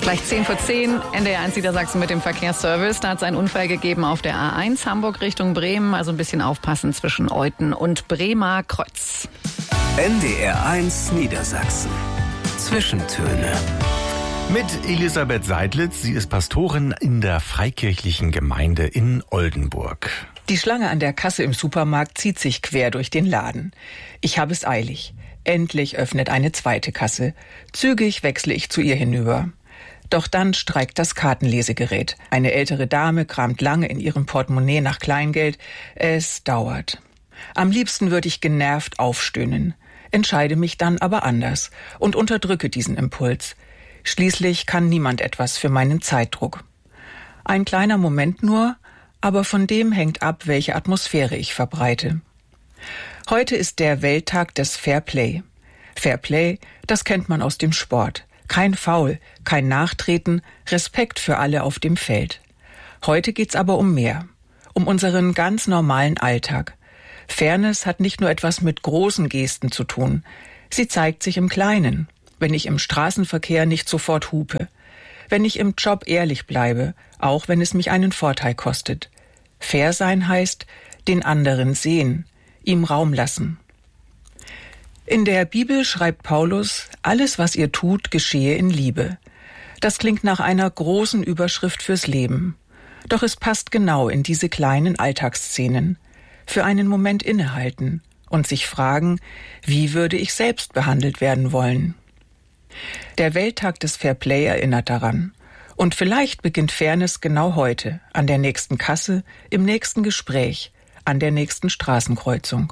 Gleich 10:10 NDR1 Niedersachsen mit dem Verkehrsservice. Da hat es einen Unfall gegeben auf der A1 Hamburg Richtung Bremen. Also ein bisschen aufpassen zwischen Euthen und Bremer Kreuz. NDR1 Niedersachsen. Zwischentöne. Mit Elisabeth Seidlitz. Sie ist Pastorin in der freikirchlichen Gemeinde in Oldenburg. Die Schlange an der Kasse im Supermarkt zieht sich quer durch den Laden. Ich habe es eilig. Endlich öffnet eine zweite Kasse. Zügig wechsle ich zu ihr hinüber. Doch dann streikt das Kartenlesegerät. Eine ältere Dame kramt lange in ihrem Portemonnaie nach Kleingeld. Es dauert. Am liebsten würde ich genervt aufstöhnen, entscheide mich dann aber anders und unterdrücke diesen Impuls. Schließlich kann niemand etwas für meinen Zeitdruck. Ein kleiner Moment nur, aber von dem hängt ab, welche Atmosphäre ich verbreite. Heute ist der Welttag des Fair Play. Fair Play, das kennt man aus dem Sport. Kein Foul, kein Nachtreten, Respekt für alle auf dem Feld. Heute geht's aber um mehr. Um unseren ganz normalen Alltag. Fairness hat nicht nur etwas mit großen Gesten zu tun. Sie zeigt sich im Kleinen. Wenn ich im Straßenverkehr nicht sofort hupe. Wenn ich im Job ehrlich bleibe, auch wenn es mich einen Vorteil kostet. Fair sein heißt, den anderen sehen, ihm Raum lassen. In der Bibel schreibt Paulus, alles, was ihr tut, geschehe in Liebe. Das klingt nach einer großen Überschrift fürs Leben. Doch es passt genau in diese kleinen Alltagsszenen. Für einen Moment innehalten und sich fragen, wie würde ich selbst behandelt werden wollen? Der Welttag des Fair Play erinnert daran. Und vielleicht beginnt Fairness genau heute, an der nächsten Kasse, im nächsten Gespräch, an der nächsten Straßenkreuzung.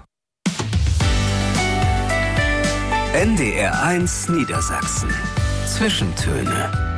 NDR1 Niedersachsen. Zwischentöne.